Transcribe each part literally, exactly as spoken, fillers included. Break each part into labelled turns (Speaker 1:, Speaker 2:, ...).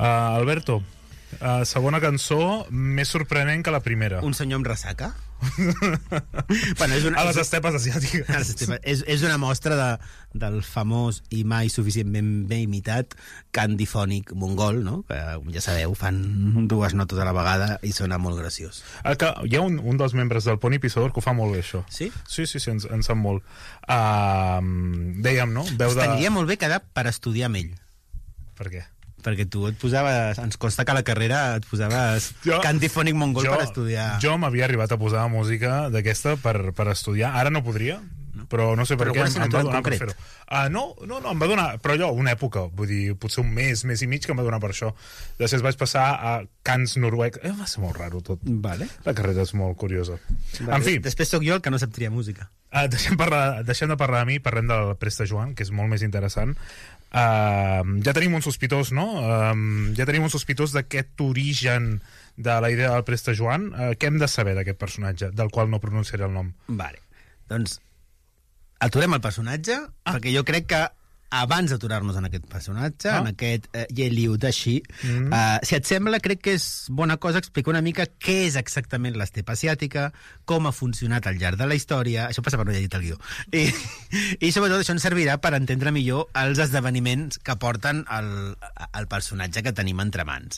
Speaker 1: Uh, Alberto, uh, segona cançó més sorprenent que la primera.
Speaker 2: Un senyor amb ressaca? Bueno, és una,
Speaker 1: a les estepes asiàtiques.
Speaker 2: A les estepes. És, és una mostra de, del famós i mai suficientment ben imitat cant difònic mongol, no? Que, ja sabeu, fan dues notes a la vegada i sona molt graciós.
Speaker 1: El que, hi ha un, un dels membres del Pony Pissador que ho fa molt bé, això.
Speaker 2: Sí?
Speaker 1: Sí, sí, sí, ens, ens sap molt. Uh, dèiem, no? Veu de...
Speaker 2: Estaria molt bé quedar per estudiar amb ell.
Speaker 1: Per què?
Speaker 2: Perquè tu et posaves, ens consta que a la carrera et posaves jo, cant difònic mongol
Speaker 1: jo,
Speaker 2: per estudiar.
Speaker 1: Jo m'havia arribat a posar música d'aquesta per, per estudiar. Ara no podria, no. Però no sé per
Speaker 2: però
Speaker 1: què
Speaker 2: em, em va donar per fer-ho.
Speaker 1: Uh, no, no, no, em va donar, però allò, una època, vull dir, potser un mes, mes i mig que em va donar per això. Després vaig passar a cants noruecs. Eh, va ser molt raro tot.
Speaker 2: Vale.
Speaker 1: La carrera és molt curiosa.
Speaker 2: Vale.
Speaker 1: En fi.
Speaker 2: Després sóc jo el que no sap triar música.
Speaker 1: Uh, deixem, parlar, deixem de parlar de mi, parlem del Presta Joan, que és molt més interessant. Uh, ja tenim un sospitós, no? Uh, ja tenim un sospitós d'aquest origen de la idea del Presta Joan. Uh, què hem de saber d'aquest personatge, del qual no pronunciaré el nom?
Speaker 2: Vale, doncs aturem el personatge, ah. perquè jo crec que abans d'aturar-nos en aquest personatge, ah. en aquest eh, Yeliu Dashi, mm. eh, si et sembla, crec que és bona cosa explicar una mica què és exactament l'estepa asiàtica, com ha funcionat al llarg de la història, això passa per no llegir el guió, i, i sobretot això ens servirà per entendre millor els esdeveniments que porten el, el personatge que tenim entre mans.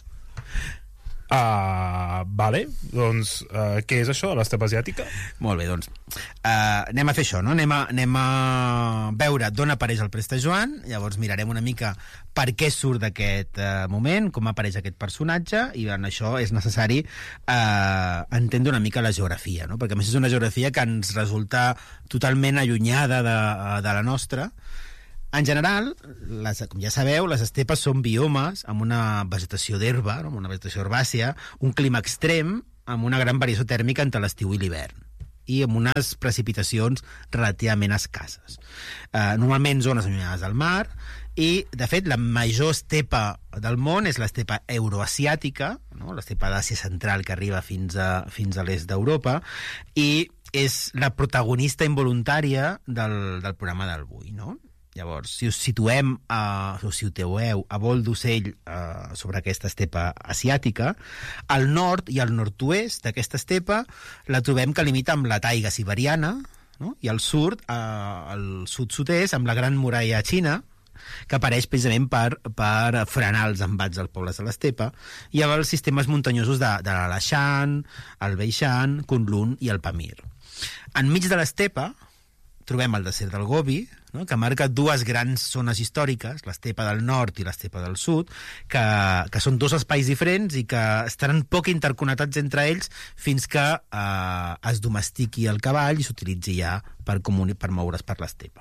Speaker 1: Uh, vale, doncs uh, què és això de l'estepa asiàtica?
Speaker 2: Molt bé, doncs uh, anem a fer això, no? Anem a, anem a veure d'on apareix el Presta Joan, llavors mirarem una mica per què surt d'aquest uh, moment, com apareix aquest personatge, i en això és necessari uh, entendre una mica la geografia, no? Perquè a més és una geografia que ens resulta totalment allunyada de, de la nostra. En general, les, com ja sabeu, les estepes són biomes amb una vegetació d'herba, no? Amb una vegetació herbàcia, un clima extrem, amb una gran variació tèrmica entre l'estiu i l'hivern, i amb unes precipitacions relativament escasses. Eh, normalment zones allunyades del mar, i, de fet, la major estepa del món és l'estepa euroasiàtica, no? L'estepa d'Àsia Central que arriba fins a, fins a l'est d'Europa, i és la protagonista involuntària del, del programa d'avui, no? Llavors, si us situem, uh, o si situeu a vol d'ocell uh, sobre aquesta estepa asiàtica, al nord i al nord-oest d'aquesta estepa la trobem que limita amb la taiga siberiana, no? I al sud, uh, al sud-sud-est, amb la Gran Muralla Xina, que apareix precisament per, per frenar els embats dels pobles de l'estepa, i amb els sistemes muntanyosos de, de l'Alashan, el Beishan, Kunlun i el Pamir. Enmig de l'estepa trobem el desert del Gobi, no? Que marca dues grans zones històriques, l'estepa del nord i l'estepa del sud, que, que són dos espais diferents i que estaran poc interconnectats entre ells fins que eh, es domestiqui el cavall i s'utilitzi ja per, comuni- per moure's per l'estepa.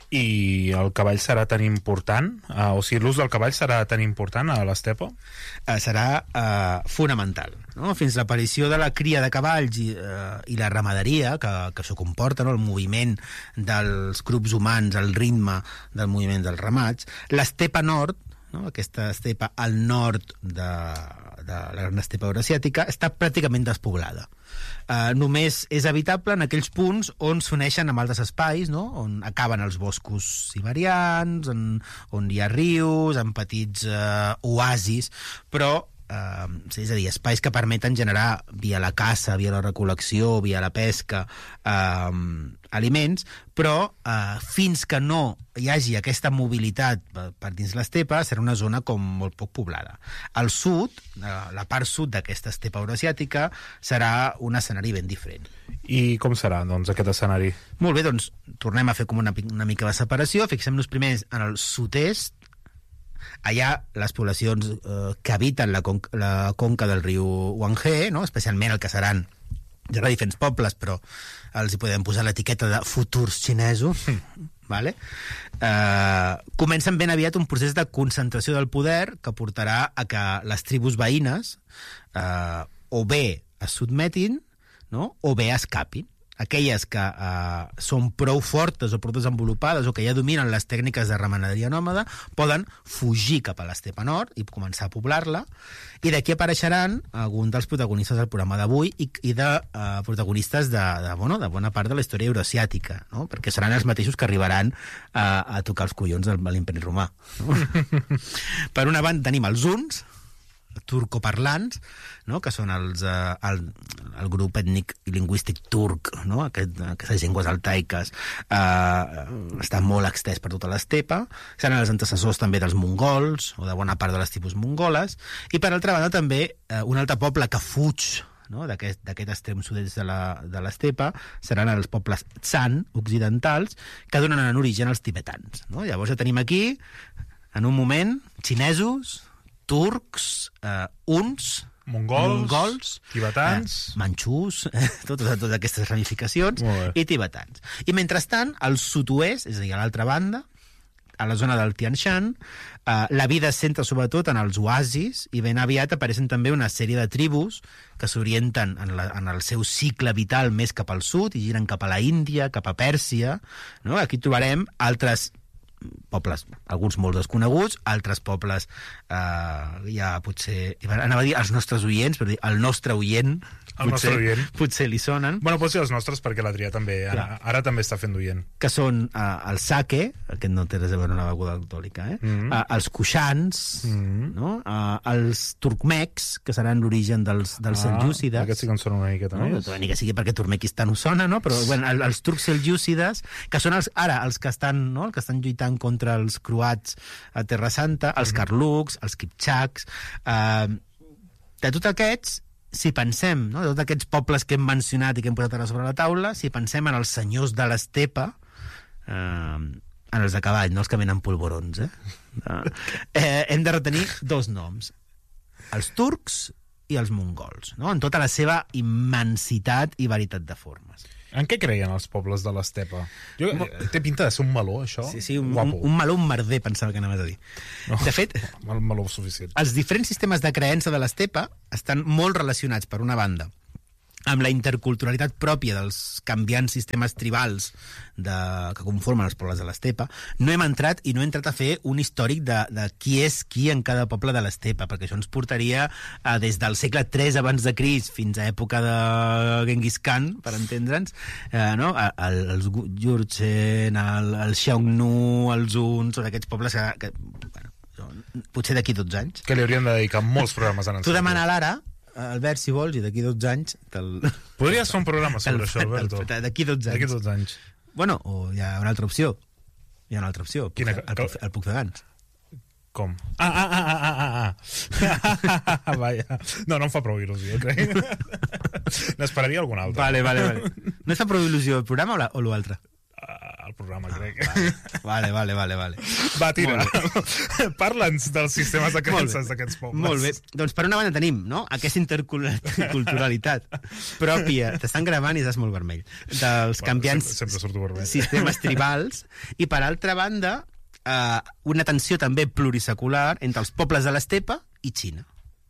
Speaker 1: I el cavall serà tan important? Uh, o sigui, l'ús del cavall serà tan important a l'estepa?
Speaker 2: Uh, serà uh, fonamental, no? Fins l'aparició de la cria de cavalls i, uh, i la ramaderia, que, que això comporta, no? El moviment dels grups humans, el ritme del moviment dels ramats, l'estepa nord, no? Aquesta estepa al nord de, de la gran estepa eurasiàtica, està pràcticament despoblada. Uh, només és habitable en aquells punts on s'uneixen amb altres espais, no? On acaben els boscos siberians, on, on hi ha rius, en petits uh, oasis, però Uh, és a dir, espais que permeten generar via la caça, via la recol·lecció, via la pesca, uh, aliments, però uh, fins que no hi hagi aquesta mobilitat per, per dins l'estepa, serà una zona com molt poc poblada. Al sud, uh, la part sud d'aquesta estepa eurasiàtica, serà un escenari ben diferent.
Speaker 1: I com serà, doncs, aquest escenari?
Speaker 2: Molt bé, doncs, tornem a fer com una, una mica de separació. Fixem-nos primer en el sud-est. Allà les poblacions eh, que habiten la, con la conca del riu Huanghe, no? Especialment el que seran, hi haurà diferents pobles, però els hi podem posar l'etiqueta de futurs xinesos, vale? eh, comencen ben aviat un procés de concentració del poder que portarà a que les tribus veïnes eh, o bé es sotmetin, no? O bé escapin. Aquelles que eh, són prou fortes o prou desenvolupades o que ja dominen les tècniques de ramaderia nòmada poden fugir cap a l'estepa nord i començar a poblar-la, i d'aquí apareixeran alguns dels protagonistes del programa d'avui i, i de eh, protagonistes de, de, bueno, de bona part de la història eurasiàtica, no? Perquè seran els mateixos que arribaran a, a tocar els collons de l'imperi romà, no? Per una banda tenim els huns, turcoparlants, no? Que són els, eh, el, el grup ètnic i lingüístic turc, no? Aquest, aquestes llengües altaiques eh, estan molt extès per tota l'estepa, seran els antecessors també dels mongols, o de bona part de les tipus mongoles, i per altra banda també eh, un altre poble que fuig, no? d'aquest extrem sud-est de l'estepa seran els pobles Tsan occidentals, que donen en origen als tibetans, no? Llavors ja tenim aquí, en un moment, xinesos, turcs, eh, uns,
Speaker 1: mongols,
Speaker 2: mongols
Speaker 1: tibetans,
Speaker 2: eh, manxús, eh, totes, totes aquestes ramificacions, i tibetans. I mentrestant, al sud-oest, és a dir, a l'altra banda, a la zona del Tian Shan, eh, la vida es centra sobretot en els oasis, i ben aviat apareixen també una sèrie de tribus que s'orienten en, la, en el seu cicle vital més cap al sud i giren cap a la Índia, cap a Pèrsia, no? Aquí trobarem altres pobles, alguns molt desconeguts, altres pobles eh, ja potser, anava a dir els nostres oients, però dir el nostre oient,
Speaker 1: el
Speaker 2: potser,
Speaker 1: nostre oient.
Speaker 2: potser li sonen.
Speaker 1: Bueno, pot ser els nostres, perquè l'Adrià també, ara, ara també està fent d'oient.
Speaker 2: Que són eh, el sake, aquest no té res a veure amb una beguda alcohòlica, eh? Mm -hmm. eh, els kushans, mm -hmm. no? eh, els turcmecs, que seran l'origen dels, dels ah, seljúcides.
Speaker 1: Aquests sí que en sona una miqueta
Speaker 2: no?
Speaker 1: més.
Speaker 2: No, ni que sigui perquè Turkmenistan ho sona, no? Però bueno, el, els turcs seljúcides, que són els, ara els que estan, no? els que estan lluitant contra els croats a Terra Santa, els mm -hmm. karluks, els kipchaks, eh, de tots aquests, si pensem, no? de tots aquests pobles que hem mencionat i que hem posat ara sobre la taula, si pensem en els senyors de l'estepa, eh, en els de cavall, no els que venen polvorons, eh? eh hem de retenir dos noms, els turcs i els mongols, no? En tota la seva immensitat i varietat de formes.
Speaker 1: En què creien els pobles de l'estepa? Jo, té pinta de ser un meló, això?
Speaker 2: Sí, sí, un, un, un meló, un merder, pensava que anaves a dir.
Speaker 1: No,
Speaker 2: de fet,
Speaker 1: no, meló suficient.
Speaker 2: Els diferents sistemes de creença de l'estepa estan molt relacionats, per una banda, amb la interculturalitat pròpia dels canviants sistemes tribals de, que conformen els pobles de l'estepa. No hem entrat i no he entrat a fer un històric de, de qui és qui en cada poble de l'estepa, perquè això ens portaria a, des del segle tres abans de Crist fins a època de Genghis Khan, per entendre'ns, eh, no? el, els Jurchen, el, el Xiongnu, els Huns, són aquests pobles que, que bueno, potser d'aquí dotze anys.
Speaker 1: Que li haurien de dedicar molts programes en el
Speaker 2: Tu demana l'ara, Albert, si vols, i d'aquí dotze anys...
Speaker 1: Podries fer un programa sobre això, Alberto.
Speaker 2: D'aquí dotze anys.
Speaker 1: D'aquí dotze anys.
Speaker 2: Bueno, o hi ha una altra opció. Hi ha una altra opció.
Speaker 1: Quina?
Speaker 2: El, el, el puc fer abans.
Speaker 1: Com? Ah, ah, ah, ah, ah, ah. Vaja. No, no em fa prou il·lusió, crec. N'esperaria algun altre.
Speaker 2: Vale, vale, vale. No et fa prou il·lusió el programa o l'altre?
Speaker 1: El programa,
Speaker 2: ah,
Speaker 1: crec.
Speaker 2: Vale, vale, vale, vale.
Speaker 1: Va, tira. Parla'ns dels sistemes de creences d'aquests pobles.
Speaker 2: Molt bé. Doncs per una banda tenim, no?, aquesta interculturalitat pròpia. T'estan gravant i estàs molt vermell. Dels bueno, canviants
Speaker 1: sempre, sempre surto vermell.
Speaker 2: Sistemes tribals. I per altra banda, eh, una tensió també plurisecular entre els pobles de l'estepa i Xina.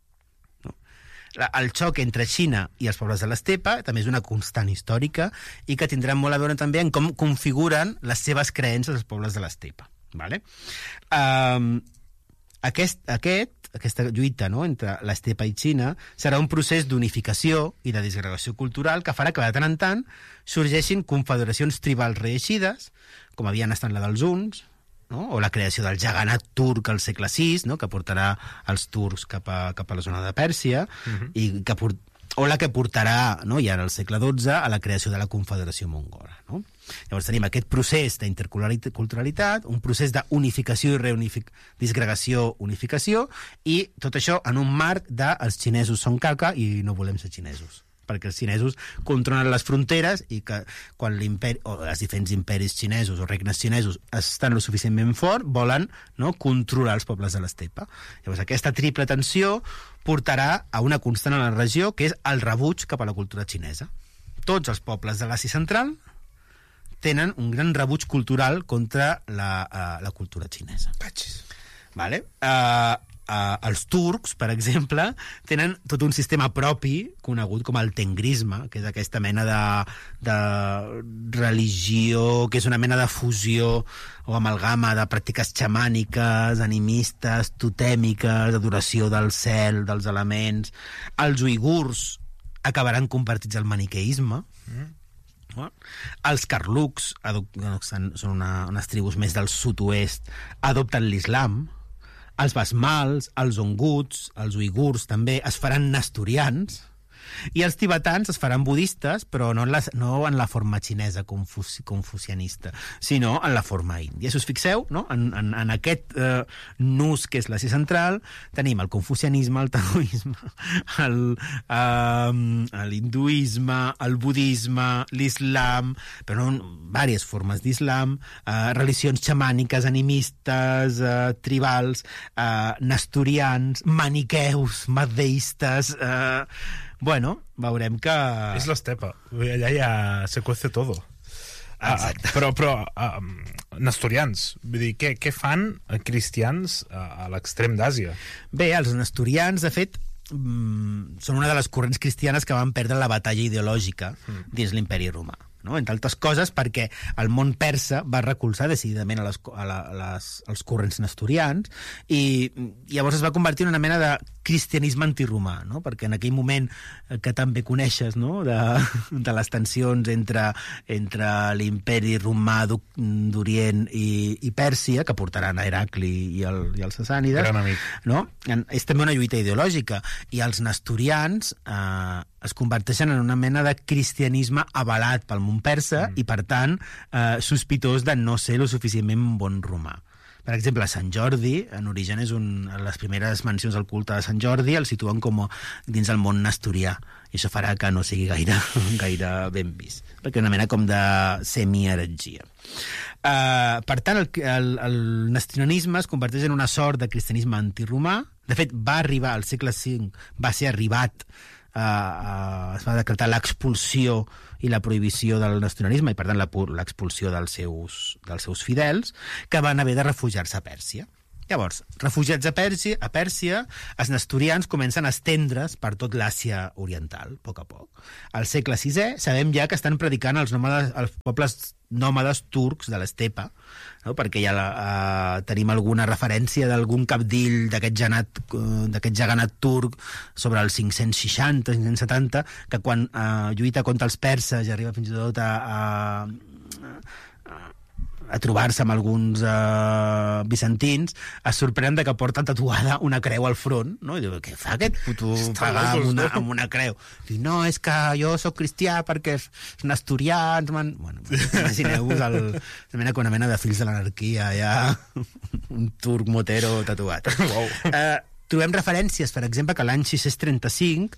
Speaker 2: El xoc entre Xina i els pobles de l'estepa també és una constant històrica i que tindrà molt a veure també en com configuren les seves creences els pobles de l'estepa. Vale? Um, aquest, aquest, aquesta lluita, no?, entre l'estepa i Xina serà un procés d'unificació i de disgregació cultural que farà que de tant en tant sorgeixin confederacions tribals reeixides, com havien estat la dels Huns, no?, o la creació del jaganat turc al segle sis, no?, que portarà els turcs cap a, cap a la zona de Pèrsia, uh-huh. i que port... o la que portarà, no?, ja en el segle dotze, a la creació de la Confederació Mongola. No? Llavors tenim aquest procés d'interculturalitat, un procés d'unificació i reunific... disgregació, unificació, i tot això en un marc de els xinesos són caca i no volem ser xinesos, perquè els xinesos controlen les fronteres i que quan l'imperi, o els diferents imperis xinesos o regnes xinesos estan lo suficientment fort, volen, no?, controlar els pobles de l'estepa. Llavors aquesta triple tensió portarà a una constant a la regió, que és el rebuig cap a la cultura xinesa. Tots els pobles de l'Àsia Central tenen un gran rebuig cultural contra la, uh, la cultura xinesa. Vale? Uh, Uh, els turcs, per exemple, tenen tot un sistema propi conegut com el tengrisme, que és aquesta mena de, de religió, que és una mena de fusió o amalgama de pràctiques xamàniques, animistes, totèmiques, adoració del cel, dels elements. Els uigurs acabaran convertits al maniqueisme. Mm. Els karluks, són una, unes tribus més del sud-oest, adopten l'islam. Els basmals, els onguts, els uigurs també es faran nestorians, i els tibetans es faran budistes, però no en la, no en la forma xinesa confuci, confucianista, sinó en la forma índia. Si us fixeu, no? en, en, en aquest eh, nus que és l'Àsia central, tenim el confucianisme, el taoisme, el, eh, l'hinduisme, el budisme, l'islam, però no, diverses formes d'islam, eh, religions xamàniques, animistes, eh, tribals, eh, nestorians, maniqueus, madeistes... Eh, Bueno, veurem que...
Speaker 1: És l'estepa. Allà ja se cuece todo.
Speaker 2: Exacte.
Speaker 1: Uh, però, però uh, nestorians, vull dir, què, què fan cristians a, a l'extrem d'Àsia?
Speaker 2: Bé, els nestorians, de fet, mm, són una de les corrents cristianes que van perdre la batalla ideològica mm. dins l'imperi romà. No? Entre altres coses perquè el món persa va recolzar decididament a les, a la, a les, als corrents nestorians i llavors es va convertir en una mena de cristianisme antiromà, no? Perquè en aquell moment que també coneixes, no? de, de les tensions entre, entre l'imperi romà d'Orient i, i Pèrsia, que portaran a Heracli i, el, i els sassànides,
Speaker 1: gran amic.
Speaker 2: No? És també una lluita ideològica, i els nestorians eh, es converteixen en una mena de cristianisme avalat pel món persa mm. i, per tant, eh, sospitós de no ser lo suficientment bon romà. Per exemple, Sant Jordi, en origen és un, les primeres mencions al culte de Sant Jordi el situen com dins el món nestorià, i això farà que no sigui gaire, gaire ben vist, perquè una mena com de semi-heretgia. Uh, per tant, el, el, el nestorianisme es converteix en una sort de cristianisme antiromà. De fet, va arribar al segle cinc, va ser arribat Uh, uh, es va decretar l'expulsió i la prohibició del nestorianisme i, per tant, l'expulsió dels seus, dels seus fidels, que van haver de refugiar-se a Pèrsia. Llavors, refugiats a Pèrsia, a Pèrsia, els nestorians comencen a estendre's per tot l'Àsia oriental, a poc a poc. Al segle sisè sabem ja que estan predicant els, nòmades, els pobles nòmades turcs de l'estepa, no? Perquè ja la, uh, tenim alguna referència d'algun capdill d'aquest genat, uh, d'aquest geganat turc sobre els cinc-cents seixanta, cinc-cents setanta, que quan uh, lluita contra els perses i arriba fins i tot a... a, a a trobar-se amb alguns uh, bizantins, es sorprenen de que porten tatuada una creu al front, no? I diu, què fa aquest puto pagar amb una, amb una creu? Diu, no, és que jo sóc cristià perquè els nestorians... Man... Bueno, imagineu-vos el, mena, una mena de fills de l'anarquia, ja un turc motero tatuat.
Speaker 1: Wow.
Speaker 2: Uh, trobem referències, per exemple, que l'any sis-cents trenta-cinc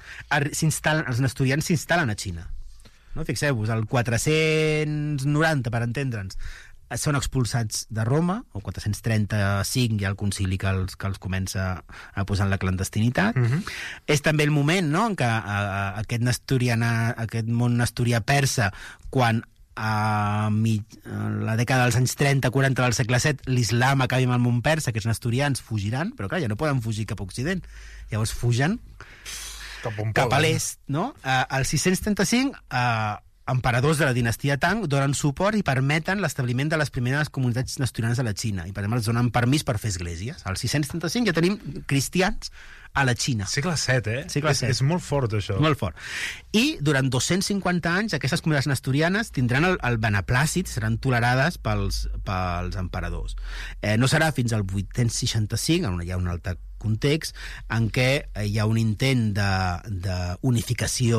Speaker 2: els nestorians s'instal·len a Xina. No? Fixeu-vos, el quatre-cents noranta, per entendre'ns, són expulsats de Roma, o quatre-cents trenta-cinc hi ha el concili que els, que els comença a posar en la clandestinitat. Uh-huh. És també el moment, no?, en què a, a, aquest, nestoriana, aquest món nestorià persa, quan a, mig, a la dècada dels anys trenta quaranta del segle set l'islam acabi amb el món persa, que els nestorians fugiran, però clar, ja no poden fugir cap a Occident. Llavors fugen
Speaker 1: cap,
Speaker 2: cap a l'est, no? Uh, el sis-cents trenta-cinc... Uh, emperadors de la dinastia Tang donen suport i permeten l'establiment de les primeres comunitats nestorianes a la Xina, i per exemple els donen permís per fer esglésies. Al sis-cents trenta-cinc ja tenim cristians a la Xina.
Speaker 1: Segle set, eh?
Speaker 2: Segle set.
Speaker 1: És, és molt fort, això.
Speaker 2: Molt fort. I durant dos-cents cinquanta anys aquestes comunitats nestorianes tindran el, el beneplàcit, seran tolerades pels, pels emperadors. Eh, no serà fins al vuit-cents seixanta-cinc, on hi ha un altre context, en què hi ha un intent de, de unificació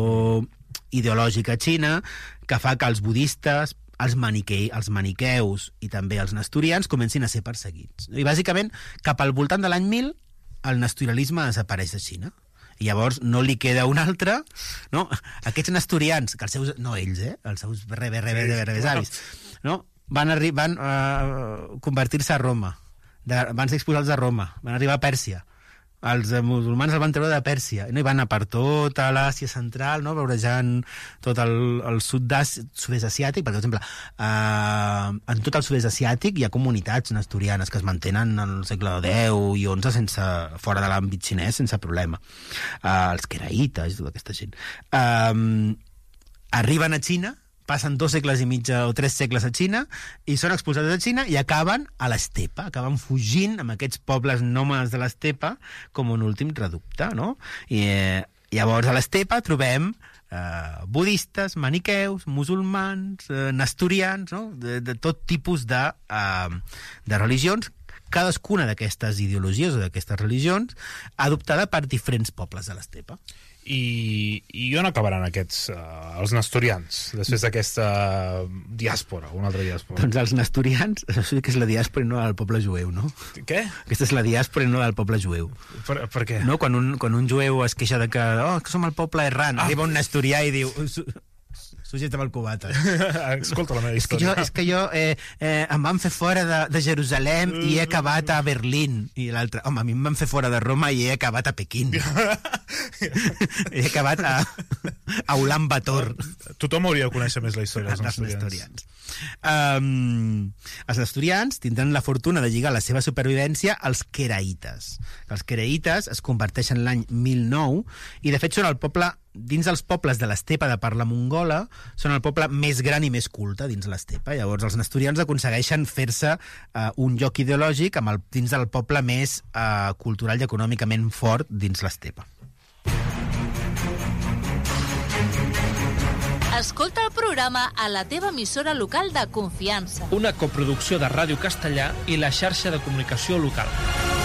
Speaker 2: ideològica a Xina, que fa que els budistes, els, maniquei, els maniqueus i també els nestorians comencin a ser perseguits. I bàsicament, cap al voltant de l'any mil, el nestorianisme desapareix de Xina. I llavors no li queda un altre, no? Aquests nestorians, que els seus, no ells, eh? Els seus rebe, rebe, rebe, rebe, avis, no? Van, van uh, convertir-se a Roma, de, van ser expulsats a Roma, van arribar a Pèrsia. Els musulmans el van treure de Pèrsia, no? I van anar per tota l'Àsia central, no? Veurejant tot el, el sud-est asiàtic, perquè, per exemple, eh, en tot el sud-est asiàtic hi ha comunitats nestorianes que es mantenen en el segle deu i onze sense, fora de l'àmbit xinès, sense problema. Eh, els queraites i tota aquesta gent. Eh, arriben a Xina, passen dos segles i mig o tres segles a Xina i són expulsats de Xina i acaben a l'estepa, acaben fugint amb aquests pobles nòmades de l'estepa com un últim reducte, no? I eh, llavors a l'estepa trobem eh, budistes, maniqueus, musulmans, eh, nestorians, no? De, de tot tipus de, eh, de religions cadascuna d'aquestes ideologies o d'aquestes religions adoptada per diferents pobles de l'estepa.
Speaker 1: I, i on acabaran aquests, uh, els nestorians, després d'aquesta diàspora, una altra diàspora?
Speaker 2: Doncs els nestorians, això sí que és la diàspora i no del poble jueu, no?
Speaker 1: Què?
Speaker 2: Aquesta és la diàspora i no del poble jueu.
Speaker 1: Per, per què?
Speaker 2: No? Quan un, quan un jueu es queixa de que, oh, que som el poble errant, ah. arriba un nestorià i diu... Sujeta amb el cubata.
Speaker 1: Escolta la meva
Speaker 2: és que jo,
Speaker 1: història.
Speaker 2: és que jo eh, eh, em van fer fora de, de Jerusalem i he acabat a Berlín. I l'altre, home, a mi em van fer fora de Roma i he acabat a Pequín. He acabat a, a Ulan Bator.
Speaker 1: Tothom hauria de conèixer més la història dels
Speaker 2: nestorians. Um, els nestorians tindran la fortuna de lligar la seva supervivència als queraites. Els queraites es converteixen l'any mil nou i de fet són el poble, dins els pobles de l'estepa de parla mongola, són el poble més gran i més culte dins l'estepa. Llavors els nestorians aconsegueixen fer-se uh, un lloc ideològic amb el, dins del poble més uh, cultural i econòmicament fort dins l'estepa.
Speaker 3: Escolta el programa a la teva emissora local de confiança.
Speaker 4: Una coproducció de Ràdio Castellà i la xarxa de comunicació local.